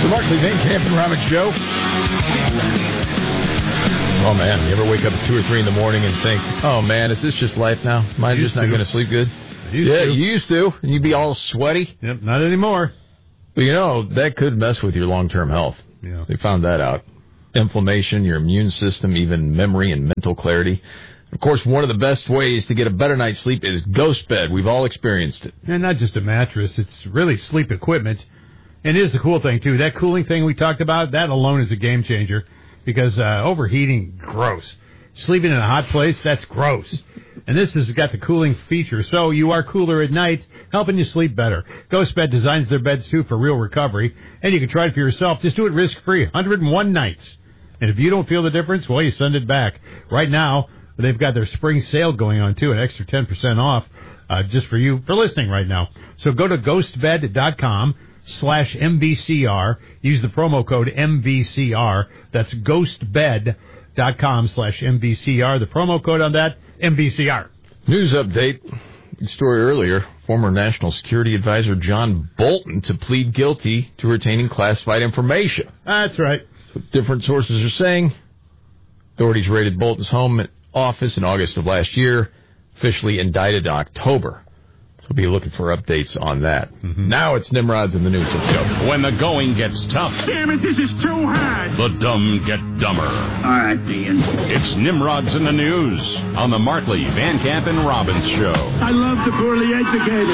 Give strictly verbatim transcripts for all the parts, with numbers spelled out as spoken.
Markley Van Camp and Robin Show. Oh, man, you ever wake up at two or three in the morning and think, oh, man, is this just life now? Am I just not going to sleep good? Yeah, to. you used to. And you'd be all sweaty. Yep, not anymore. But, you know, that could mess with your long-term health. Yeah. They found that out. Inflammation, your immune system, even memory and mental clarity. Of course, one of the best ways to get a better night's sleep is Ghost Bed. We've all experienced it. And not just a mattress. It's really sleep equipment. And it is the cool thing, too. That cooling thing we talked about, that alone is a game changer. Because uh, overheating, gross. Sleeping in a hot place, that's gross. And this has got the cooling feature, so you are cooler at night, helping you sleep better. Ghost Bed designs their beds, too, for real recovery. And you can try it for yourself. Just do it risk-free. one hundred one nights. And if you don't feel the difference, well, you send it back. Right now, they've got their spring sale going on, too, an extra ten percent off uh, just for you for listening right now. So go to ghost bed dot com. slash M V C R. Use the promo code M V C R. That's ghostbed dot com slash M V C R. The promo code on that, M V C R. News update. Story earlier. Former National Security Advisor John Bolton to plead guilty to retaining classified information. That's right. So different sources are saying. Authorities raided Bolton's home and office in August of last year. Officially indicted in October. We'll be looking for updates on that. Mm-hmm. Now it's Nimrod's in the news. Let's go. When the going gets tough. Damn it, this is too hard. The dumb get dumber. All right, Dean. It's Nimrod's in the news on the Markley, Van Camp, and Robbins Show. I love the poorly educated.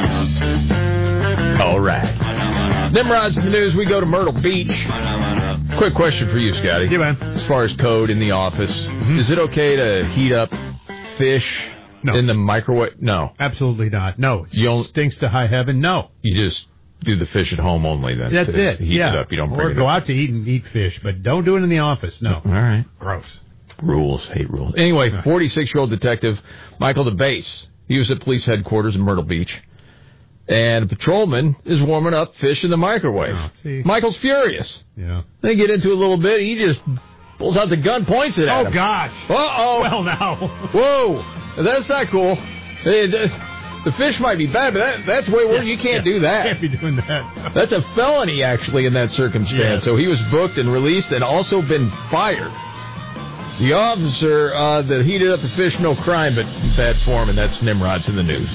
All right. Nimrod's in the news. We go to Myrtle Beach. Quick question for you, Scotty. Yeah, man. As far as code in the office, mm-hmm. is it okay to heat up fish? No. In the microwave? No. Absolutely not. No. It you stinks to high heaven. No. You just do the fish at home only then. That's it. Heat yeah. it up. You don't bring or it go up. out to eat and eat fish, but don't do it in the office. No. All right. Gross. Rules. Hate rules. Anyway, forty-six-year-old detective Michael DeBase. He was at police headquarters in Myrtle Beach. And a patrolman is warming up fish in the microwave. Oh, see. Michael's furious. Yeah. They get into it a little bit. He just pulls out the gun, points it at oh, him. Oh, gosh. Uh-oh. Well, now. Whoa. That's not cool. It, uh, the fish might be bad, but that, that's way worse. Yeah, you can't yeah, do that. You can't be doing that. That's a felony, actually, in that circumstance. Yes. So he was booked and released and also been fired. The officer uh, that heated up the fish, no crime, but bad form, and that's Nimrod's in the news.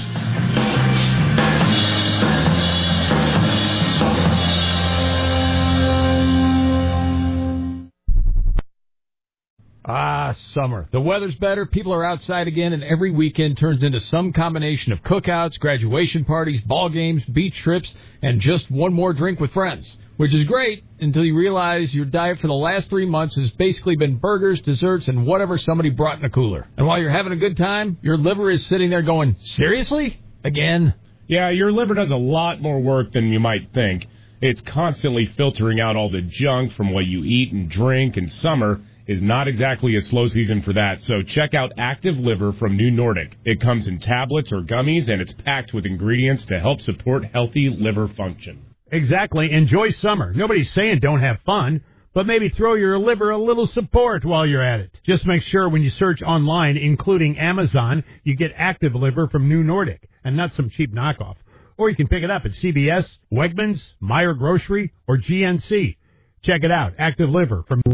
Ah, summer. The weather's better, people are outside again, and every weekend turns into some combination of cookouts, graduation parties, ball games, beach trips, and just one more drink with friends. Which is great until you realize your diet for the last three months has basically been burgers, desserts, and whatever somebody brought in a cooler. And while you're having a good time, your liver is sitting there going, seriously? Again? Yeah, your liver does a lot more work than you might think. It's constantly filtering out all the junk from what you eat and drink, and summer is not exactly a slow season for that, so check out Active Liver from New Nordic. It comes in tablets or gummies, and it's packed with ingredients to help support healthy liver function. Exactly. Enjoy summer. Nobody's saying don't have fun, but maybe throw your liver a little support while you're at it. Just make sure when you search online, including Amazon, you get Active Liver from New Nordic, and not some cheap knockoff. Or you can pick it up at C V S, Wegmans, Meijer Grocery, or G N C. Check it out. Active Liver from...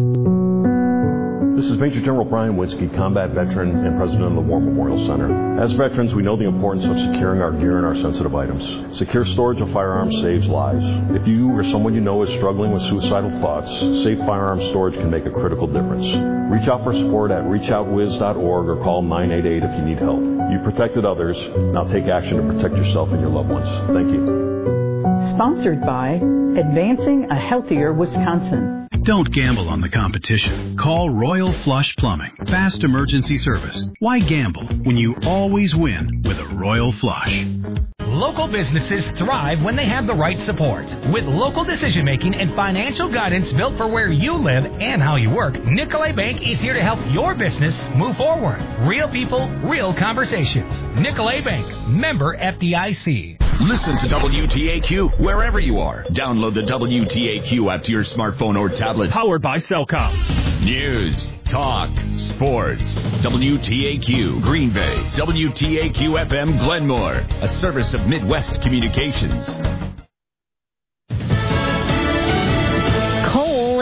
This is Major General Brian Winsky, combat veteran and president of the War Memorial Center. As veterans, we know the importance of securing our gear and our sensitive items. Secure storage of firearms saves lives. If you or someone you know is struggling with suicidal thoughts, safe firearms storage can make a critical difference. Reach out for support at reach out wiz dot org or call nine eight eight if you need help. You protected others. Now take action to protect yourself and your loved ones. Thank you. Sponsored by Advancing a Healthier Wisconsin. Don't gamble on the competition. Call Royal Flush Plumbing. Fast emergency service. Why gamble when you always win with a Royal Flush? Local businesses thrive when they have the right support. With local decision-making and financial guidance built for where you live and how you work, Nicolay Bank is here to help your business move forward. Real people, real conversations. Nicolay Bank, member F D I C. Listen to W T A Q wherever you are. Download the W T A Q app to your smartphone or tablet. Powered by Cellcom. News, talk, sports. W T A Q Green Bay. W T A Q F M Glenmore. A service of Midwest Communications.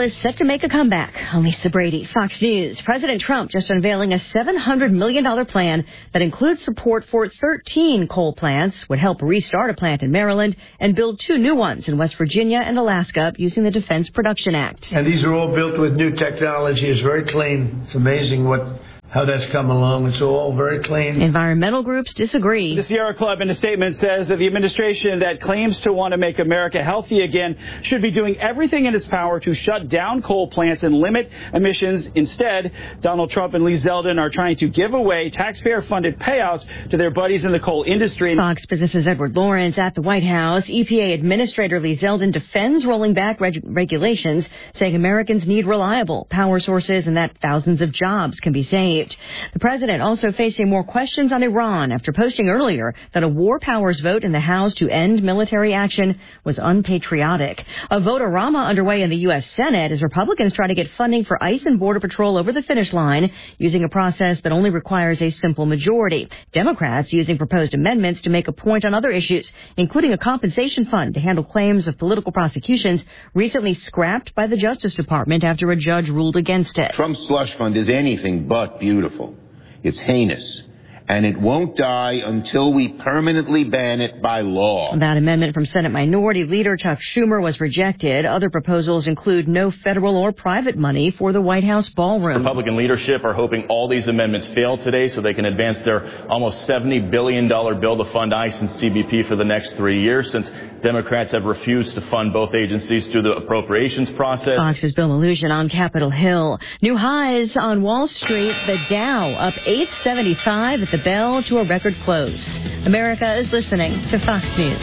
is set to make a comeback. I'm Lisa Brady, Fox News. President Trump just unveiling a seven hundred million dollars plan that includes support for thirteen coal plants, would help restart a plant in Maryland, and build two new ones in West Virginia and Alaska using the Defense Production Act. And these are all built with new technology. It's very clean. It's amazing what how that's come along. It's all very clean. Environmental groups disagree. The Sierra Club in a statement says that the administration that claims to want to make America healthy again should be doing everything in its power to shut down coal plants and limit emissions. Instead, Donald Trump and Lee Zeldin are trying to give away taxpayer-funded payouts to their buddies in the coal industry. Fox Business's Edward Lawrence at the White House. E P A Administrator Lee Zeldin defends rolling back reg- regulations, saying Americans need reliable power sources and that thousands of jobs can be saved. The president also facing more questions on Iran after posting earlier that a war powers vote in the House to end military action was unpatriotic. A vote-a-rama underway in the U S. Senate as Republicans try to get funding for ICE and Border Patrol over the finish line using a process that only requires a simple majority. Democrats using proposed amendments to make a point on other issues, including a compensation fund to handle claims of political prosecutions recently scrapped by the Justice Department after a judge ruled against it. Trump's slush fund is anything but beautiful. It's heinous. And it won't die until we permanently ban it by law. That amendment from Senate Minority Leader Chuck Schumer was rejected. Other proposals include no federal or private money for the White House ballroom. Republican leadership are hoping all these amendments fail today so they can advance their almost seventy billion dollars bill to fund ICE and C B P for the next three years, since Democrats have refused to fund both agencies through the appropriations process. Fox's Bill Illusion on Capitol Hill. New highs on Wall Street. The Dow up eight seventy-five at the bell to a record close. America is listening to Fox News.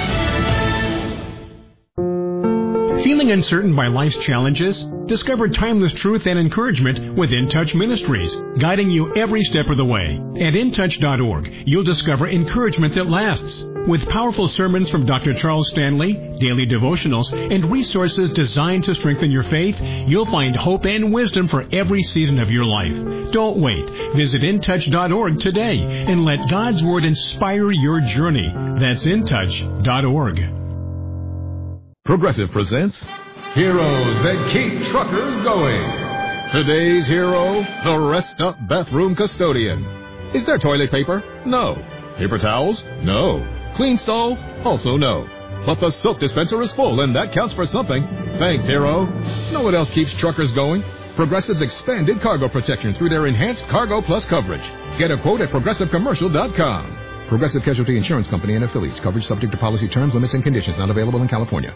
Feeling uncertain by life's challenges? Discover timeless truth and encouragement with In Touch Ministries, guiding you every step of the way. At in touch dot org, you'll discover encouragement that lasts. With powerful sermons from Doctor Charles Stanley, daily devotionals, and resources designed to strengthen your faith, you'll find hope and wisdom for every season of your life. Don't wait. Visit in touch dot org today and let God's Word inspire your journey. That's in touch dot org. Progressive presents Heroes That Keep Truckers Going. Today's hero, the Rest Up Bathroom Custodian. Is there toilet paper? No. Paper towels? No. Clean stalls? Also no. But the soap dispenser is full, and that counts for something. Thanks, hero. Know what else keeps truckers going? Progressive's expanded cargo protection through their enhanced Cargo Plus coverage. Get a quote at progressive commercial dot com. Progressive Casualty Insurance Company and affiliates. Coverage subject to policy terms, limits, and conditions. Not available in California.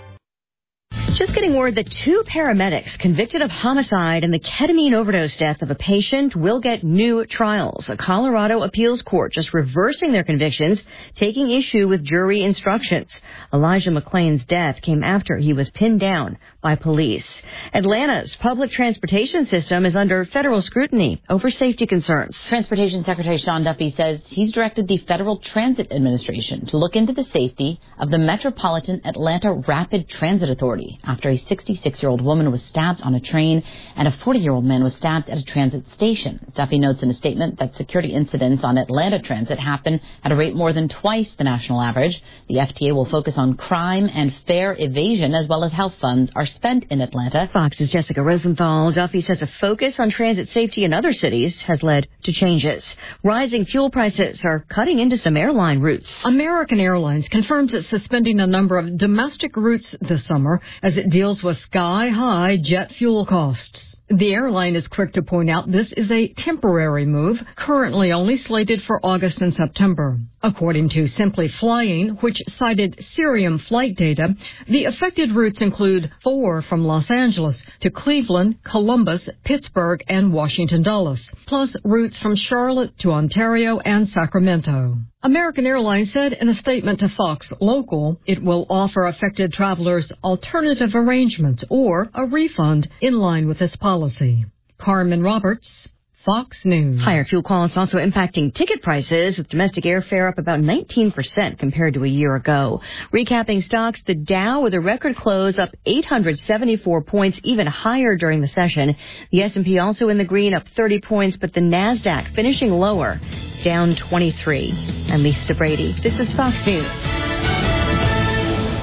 Just getting word that two paramedics convicted of homicide and the ketamine overdose death of a patient will get new trials. A Colorado appeals court just reversing their convictions, taking issue with jury instructions. Elijah McClain's death came after he was pinned down by police. Atlanta's public transportation system is under federal scrutiny over safety concerns. Transportation Secretary Sean Duffy says he's directed the Federal Transit Administration to look into the safety of the Metropolitan Atlanta Rapid Transit Authority after a sixty-six-year-old woman was stabbed on a train and a forty-year-old man was stabbed at a transit station. Duffy notes in a statement that security incidents on Atlanta Transit happen at a rate more than twice the national average. The F T A will focus on crime and fare evasion as well as how funds are spent in Atlanta. Fox's Jessica Rosenthal. Duffy says a focus on transit safety in other cities has led to changes. Rising fuel prices are cutting into some airline routes. American Airlines confirms it's suspending a number of domestic routes this summer as it deals with sky-high jet fuel costs. The airline is quick to point out this is a temporary move, currently only slated for August and September. According to Simply Flying, which cited Cirium flight data, the affected routes include four from Los Angeles to Cleveland, Columbus, Pittsburgh, and Washington Dulles, plus routes from Charlotte to Ontario and Sacramento. American Airlines said in a statement to Fox Local it will offer affected travelers alternative arrangements or a refund in line with this policy. Carmen Roberts, Fox News. Higher fuel costs also impacting ticket prices, with domestic airfare up about nineteen percent compared to a year ago. Recapping stocks, the Dow with a record close up eight hundred seventy-four points, even higher during the session. The S and P also in the green, up thirty points, but the NASDAQ finishing lower, down twenty-three. I'm Lisa Brady. This is Fox News.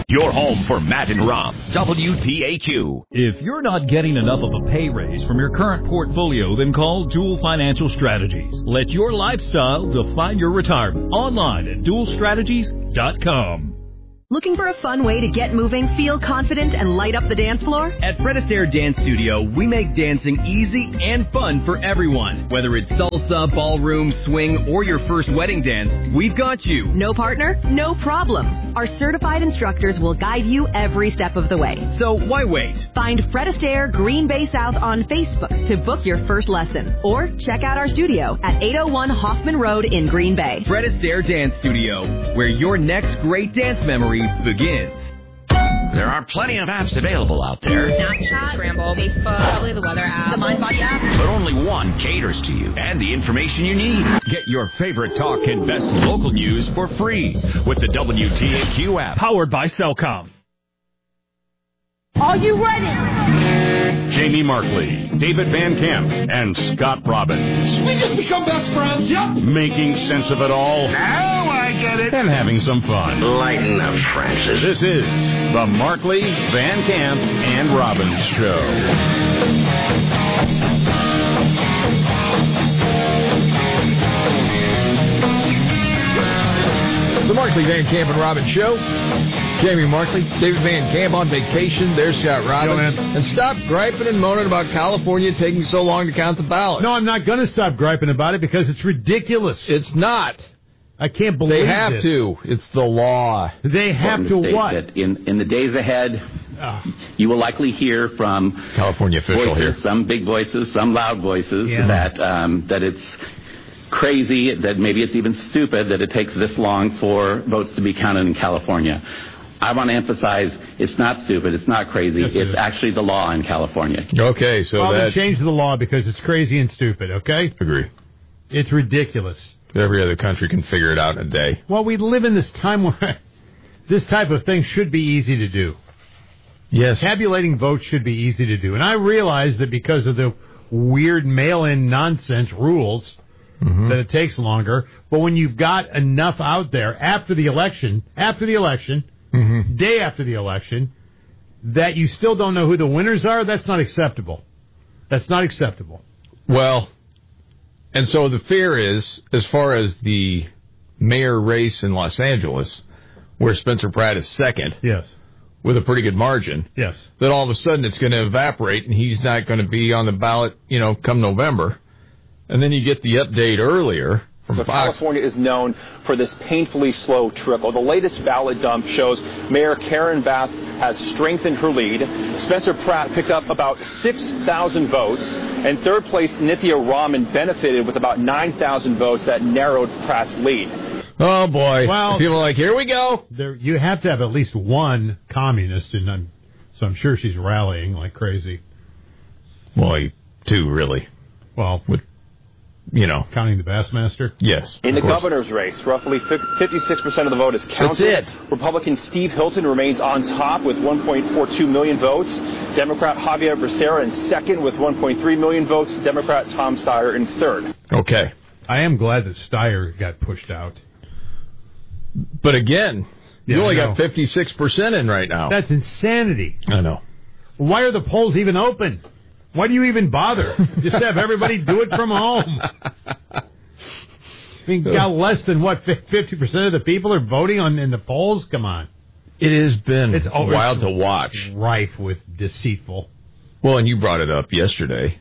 Your home for Matt and Rob, W T A Q. If you're not getting enough of a pay raise from your current portfolio, then call Dual Financial Strategies. Let your lifestyle define your retirement. Online at dual strategies dot com. Looking for a fun way to get moving, feel confident, and light up the dance floor? At Fred Astaire Dance Studio, we make dancing easy and fun for everyone. Whether it's salsa, ballroom, swing, or your first wedding dance, we've got you. No partner? No problem. Our certified instructors will guide you every step of the way. So why wait? Find Fred Astaire Green Bay South on Facebook to book your first lesson. Or check out our studio at eight oh one Hoffman Road in Green Bay. Fred Astaire Dance Studio, where your next great dance memory begins. There are plenty of apps available out there. Snapchat, Scramble, Facebook, probably the weather app, the MindBody app. But only one caters to you and the information you need. Get your favorite talk and best local news for free with the W T A Q app. Powered by Cellcom. Are you ready? Jamie Markley, David Van Camp, and Scott Robbins. We just become best friends, yep. Making sense of it all. Now I get it. And having some fun. Lighten up, Francis. This is the Markley, Van Camp, and Robbins Show. The Markley, Van Camp, and Robbins Show. Jamie Markley, David Van Camp on vacation. There's Scott Robbins. Yo, and stop griping and moaning about California taking so long to count the ballots. No, I'm not going to stop griping about it because it's ridiculous. It's not. I can't believe They have this. to. It's the law. They have to what? That in, in the days ahead, oh. you will likely hear from California official voices, here. some big voices, some loud voices, Yeah. that um, that it's crazy, that maybe it's even stupid that it takes this long for votes to be counted in California. I want to emphasize it's not stupid, it's not crazy, Yes, it it's is. actually the law in California. Okay, so well, that... then change the law because it's crazy and stupid, okay? Agree. It's ridiculous. Every other country can figure it out in a day. Well, we live in this time where this type of thing should be easy to do. Yes. Tabulating votes should be easy to do. And I realize that because of the weird mail-in nonsense rules, mm-hmm. that it takes longer. But when you've got enough out there after the election, after the election, mm-hmm. day after the election, that you still don't know who the winners are, that's not acceptable. That's not acceptable. Well, and so the fear is, as far as the mayor race in Los Angeles, where Spencer Pratt is second, yes, with a pretty good margin, yes, that all of a sudden it's going to evaporate and he's not going to be on the ballot, you know, come November. And then you get the update earlier. So Fox. California is known for this painfully slow trickle. The latest ballot dump shows Mayor Karen Bath has strengthened her lead. Spencer Pratt picked up about six thousand votes, and third place Nithya Raman benefited with about nine thousand votes that narrowed Pratt's lead. Oh, boy. Well, people are like, here we go. There, you have to have at least one communist, and I'm, so I'm sure she's rallying like crazy. Well, two, really. Well, with, you know. Counting the Bassmaster? Yes. In the governor's race, roughly fifty-six percent of the vote is counted. That's it. Republican Steve Hilton remains on top with one point four two million votes. Democrat Javier Becerra in second with one point three million votes. Democrat Tom Steyer in third. Okay. I am glad that Steyer got pushed out. But again, you Yeah, only I know. got fifty-six percent in right now. That's insanity. I know. Why are the polls even open? Why do you even bother? Just have everybody do it from home. I mean, got less than, what, fifty percent of the people are voting on in the polls? Come on. It has been It's oh, wild it's to watch. Rife with deceitful. Well, and you brought it up yesterday.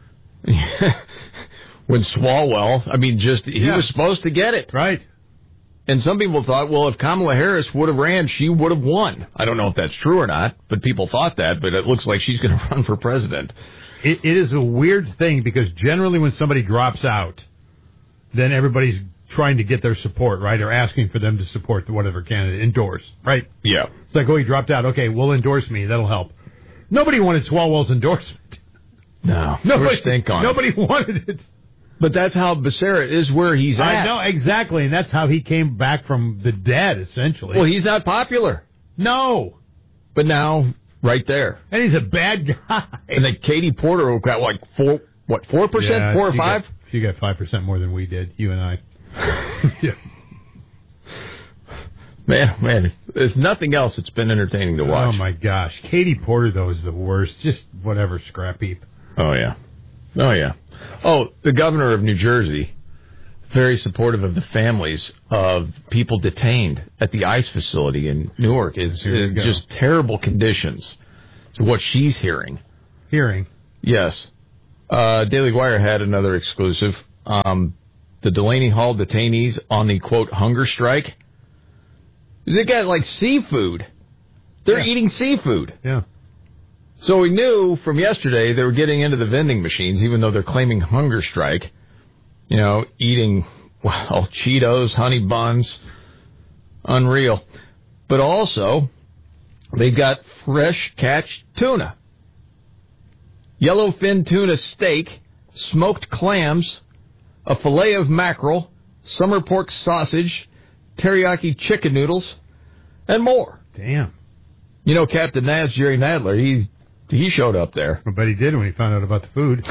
When Swalwell, I mean, just, he Yeah. was supposed to get it. Right. And some people thought, well, if Kamala Harris would have ran, she would have won. I don't know if that's true or not, but people thought that, but it looks like she's going to run for president. It, it is a weird thing because generally when somebody drops out, then everybody's trying to get their support, right, or asking for them to support whatever candidate, endorse, right? Yeah. It's like, oh, he dropped out. Okay, well, endorse me. That'll help. Nobody wanted Swalwell's endorsement. No. Nobody, stink on nobody it. wanted it. But that's how Becerra is where he's at. I know, exactly, and that's how he came back from the dead, essentially. Well, he's not popular. No. But now, right there. And he's a bad guy. And then Katie Porter got like four, what, four percent, Yeah, four or she five? Got, she got five percent more than we did, you and I. Yeah. Man, man, there's nothing else that's been entertaining to watch. Oh, my gosh. Katie Porter, though, is the worst. Just whatever, scrap heap. Oh, yeah. Oh, yeah. Oh, the governor of New Jersey, very supportive of the families of people detained at the ICE facility in Newark. It's it, just terrible conditions. So what she's hearing. Hearing? Yes. Uh, Daily Wire had another exclusive. Um, the Delaney Hall detainees on the, quote, hunger strike. They got, like, seafood. They're yeah. eating seafood. Yeah. So we knew from yesterday they were getting into the vending machines, even though they're claiming hunger strike. You know, eating, well, Cheetos, honey buns. Unreal. But also, they got fresh catch tuna. Yellowfin tuna steak, smoked clams, a fillet of mackerel, summer pork sausage, teriyaki chicken noodles, and more. Damn. You know, Captain Nads, Jerry Nadler, he, he showed up there. I bet he did when he found out about the food.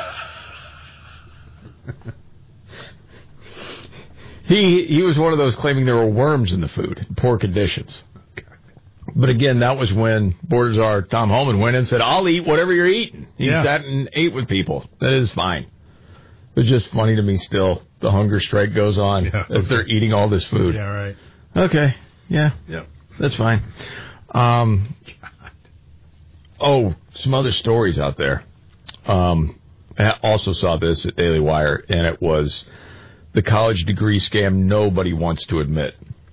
he he was one of those claiming there were worms in the food, in poor conditions. But again, that was when Border Czar Tom Homan went in and said, I'll eat whatever you're eating. He yeah. sat and ate with people. That is fine. It's just funny to me still. The hunger strike goes on yeah, as okay. they're eating all this food. Yeah, right. Okay. Yeah. Yeah. That's fine. Um, oh, some other stories out there. Um, I also saw this at Daily Wire, and it was the college degree scam nobody wants to admit.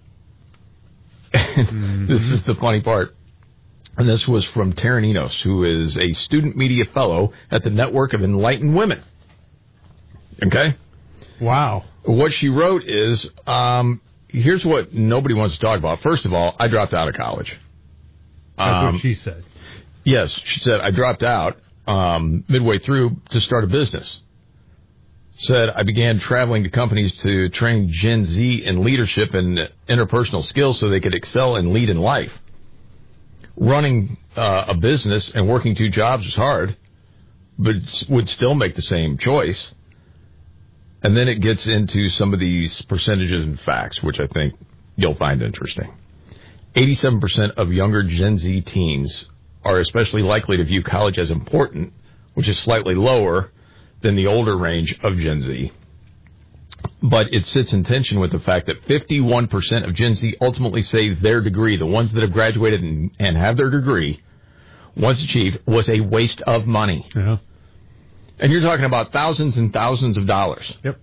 Mm-hmm. This is the funny part. And this was from Taryn Enos, who is a student media fellow at the Network of Enlightened Women. Okay? Wow. What she wrote is, um, here's what nobody wants to talk about. First of all, I dropped out of college. That's um, what she said. Yes, she said, I dropped out um, midway through to start a business. Said, I began traveling to companies to train Gen Z in leadership and interpersonal skills so they could excel and lead in life. Running uh, a business and working two jobs was hard, but would still make the same choice. And then it gets into some of these percentages and facts, which I think you'll find interesting. eighty-seven percent of younger Gen Z teens are especially likely to view college as important, which is slightly lower than the older range of Gen Z. But it sits in tension with the fact that fifty-one percent of Gen Z ultimately say their degree, the ones that have graduated and, and have their degree, once achieved, was a waste of money. Yeah. And you're talking about thousands and thousands of dollars. Yep.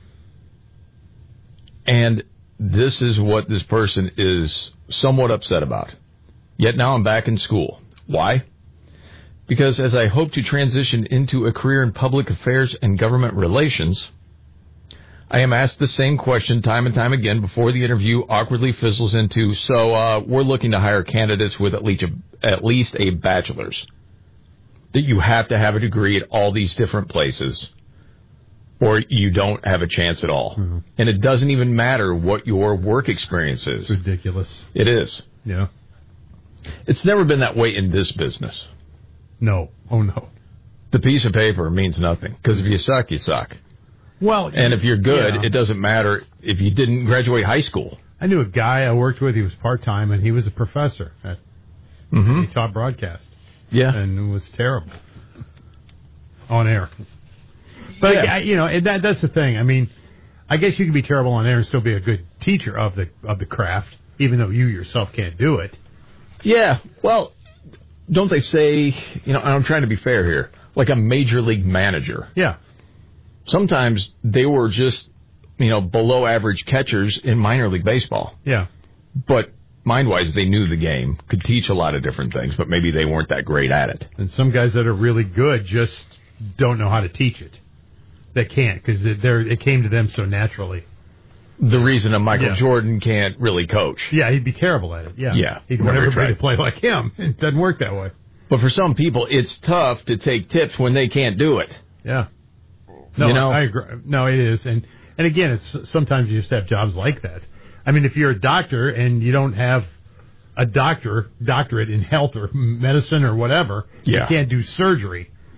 And this is what this person is somewhat upset about. Yet now I'm back in school. Why? Because as I hope to transition into a career in public affairs and government relations, I am asked the same question time and time again before the interview awkwardly fizzles into, so uh, we're looking to hire candidates with at least a, at least a bachelor's. That you have to have a degree at all these different places, or you don't have a chance at all. Mm-hmm. And it doesn't even matter what your work experience is. It's ridiculous. It is. Yeah. It's never been that way in this business. No. Oh, no. The piece of paper means nothing, because if you suck, you suck. Well, and if you're good, yeah. it doesn't matter if you didn't graduate high school. I knew a guy I worked with. He was part-time, and he was a professor. At, mm-hmm. He taught broadcast. Yeah. And it was terrible. On air. But, yeah. I, you know, that that's the thing. I mean, I guess you can be terrible on air and still be a good teacher of the of the craft, even though you yourself can't do it. Yeah. Well, don't they say, you know, and I'm trying to be fair here, like a major league manager. Yeah. Sometimes they were just, you know, below average catchers in minor league baseball. Yeah. But mind-wise, they knew the game, could teach a lot of different things, but maybe they weren't that great at it. And some guys that are really good just don't know how to teach it. They can't, because it, it came to them so naturally. The reason a Michael yeah. Jordan can't really coach. Yeah, he'd be terrible at it. Yeah. Yeah. He'd want everybody to play like him. It doesn't work that way. But for some people, it's tough to take tips when they can't do it. Yeah. No, you know? I agree. No, it is. And, and again, it's sometimes you just have jobs like that. I mean, if you're a doctor and you don't have a doctor doctorate in health or medicine or whatever, yeah. you can't do surgery.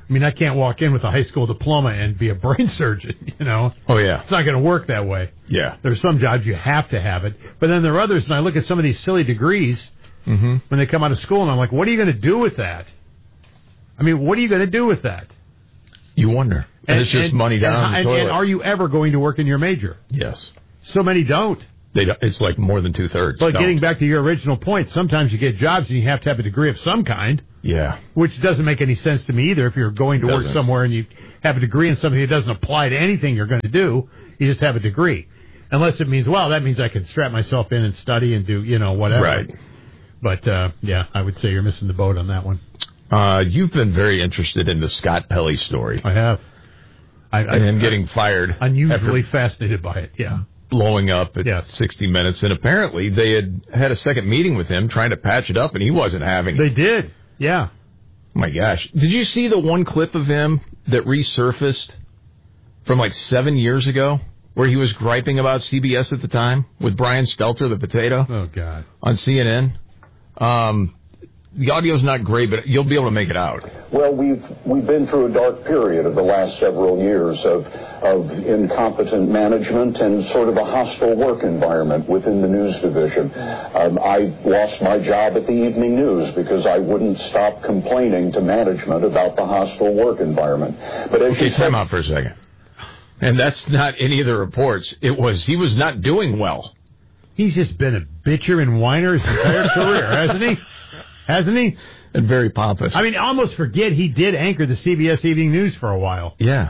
I mean, I can't walk in with a high school diploma and be a brain surgeon, you know. Oh, yeah. It's not going to work that way. Yeah. There's some jobs you have to have it. But then there are others, and I look at some of these silly degrees mm-hmm. when they come out of school, and I'm like, what are you going to do with that? I mean, what are you going to do with that? You wonder. And, and it's just and, money down and, the and, toilet. And are you ever going to work in your major? Yes. So many don't. They don't. It's like more than two-thirds. But don't. Getting back to your original point, sometimes you get jobs and you have to have a degree of some kind. Yeah. Which doesn't make any sense to me either. If you're going to work somewhere and you have a degree in something that doesn't apply to anything you're going to do, you just have a degree. Unless it means, well, that means I can strap myself in and study and do, you know, whatever. Right. But, uh, yeah, I would say you're missing the boat on that one. Uh, you've been very interested in the Scott Pelley story. I have. I, and him getting fired. Unusually fascinated by it, yeah. Blowing up at yes. sixty minutes. And apparently they had had a second meeting with him trying to patch it up, and he wasn't having it. They did, yeah. Oh my gosh. Did you see the one clip of him that resurfaced from like seven years ago where he was griping about C B S at the time with Brian Stelter, the potato? Oh, God. On C N N? Um... The audio's not great, but you'll be able to make it out. Well, we've we've been through a dark period of the last several years of of incompetent management and sort of a hostile work environment within the news division. Um, I lost my job at the Evening News because I wouldn't stop complaining to management about the hostile work environment. But as okay, you time said, out for a second. And that's not any of the reports. It was he was not doing well. He's just been a bitcher and whiner his entire career, hasn't he? Hasn't he? And very pompous. I mean, almost forget he did anchor the C B S Evening News for a while. Yeah.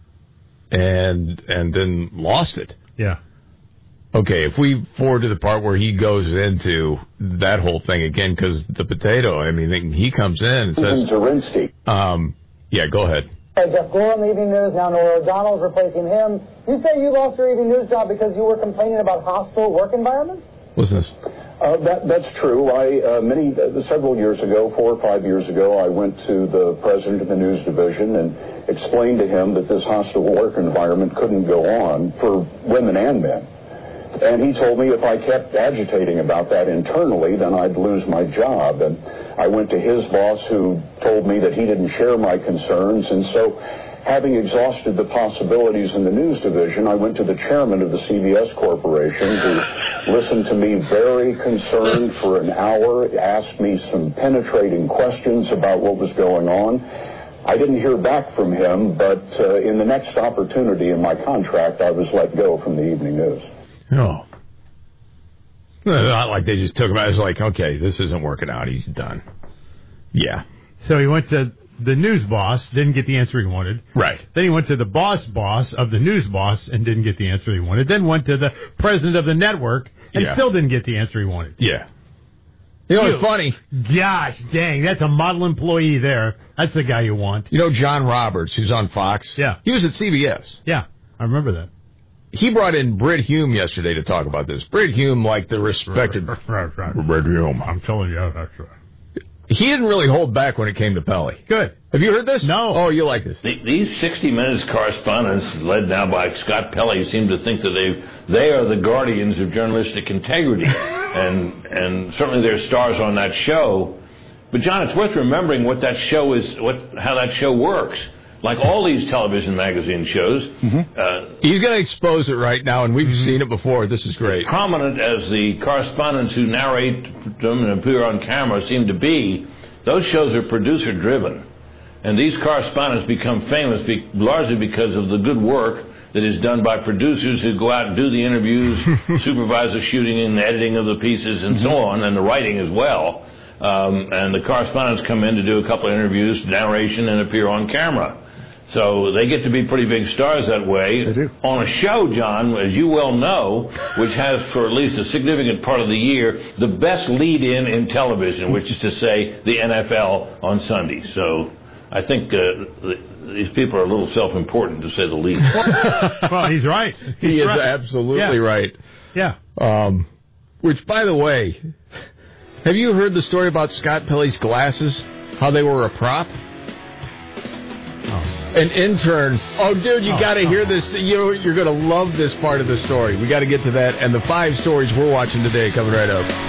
And and then lost it. Yeah. Okay, if we forward to the part where he goes into that whole thing again, because the potato, I mean, he comes in and says... Zirinsky. Um, yeah, go ahead. Hey, Jeff Gore on the Evening News, now Norah O'Donnell's replacing him. You say you lost your Evening News job because you were complaining about hostile work environment? What's this? Uh, that, that's true. I uh, many uh, several years ago, four or five years ago, I went to the president of the news division and explained to him that this hostile work environment couldn't go on for women and men. And he told me if I kept agitating about that internally, then I'd lose my job. And I went to his boss, who told me that he didn't share my concerns, and so, having exhausted the possibilities in the news division, I went to the chairman of the C B S Corporation, who listened to me very concerned for an hour, asked me some penetrating questions about what was going on. I didn't hear back from him, but uh, in the next opportunity in my contract, I was let go from the Evening News. Oh. Not like they just took him out. It's like, okay, this isn't working out. He's done. Yeah. So he went to the news boss, didn't get the answer he wanted. Right. Then he went to the boss boss of the news boss and didn't get the answer he wanted. Then went to the president of the network and yeah. still didn't get the answer he wanted. Yeah. You know, it's funny. Gosh, dang, that's a model employee there. That's the guy you want. You know John Roberts, who's on Fox? Yeah. He was at C B S. Yeah, I remember that. He brought in Britt Hume yesterday to talk about this. Britt Hume, like the respected... Right, right, right. Britt Hume. I'm telling you, that's right. He didn't really hold back when it came to Pelley. Good. Have you heard this? No. Oh, you like this. The, these sixty minutes correspondents, led now by Scott Pelley, seem to think that they they are the guardians of journalistic integrity. and and certainly they're stars on that show. But, John, it's worth remembering what that show is, what how that show works. Like all these television magazine shows. Mm-hmm. Uh, He's going to expose it right now, and we've mm-hmm. seen it before. This is great. As prominent as the correspondents who narrate them and appear on camera seem to be, those shows are producer-driven. And these correspondents become famous be- largely because of the good work that is done by producers who go out and do the interviews, supervise the shooting and the editing of the pieces, and mm-hmm. so on, and the writing as well. Um, and the correspondents come in to do a couple of interviews, narration, and appear on camera. So they get to be pretty big stars that way. They do. On a show, John, as you well know, which has for at least a significant part of the year, the best lead-in in television, which is to say the N F L on Sunday. So I think uh, these people are a little self-important, to say the least. Well, he's right. He's he is right. absolutely yeah. right. Yeah. Um, which, by the way, have you heard the story about Scott Pelley's glasses? How they were a prop? An intern. Oh, dude, you oh, got to hear this. You, you're going to love this part of the story. We got to get to that and the five stories we're watching today coming right up.